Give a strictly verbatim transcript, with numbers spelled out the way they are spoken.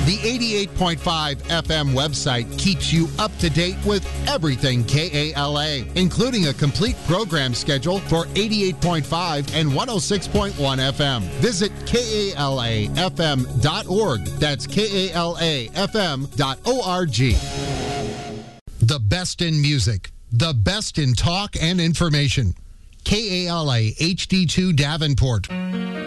The eighty-eight point five F M website keeps you up to date with everything K A L A, including a complete program schedule for eighty-eight point five and one oh six point one F M. Visit K A L A F M dot org. That's K A L A F M dot org. The best in music, the best in talk and information. K A L A H D two Davenport.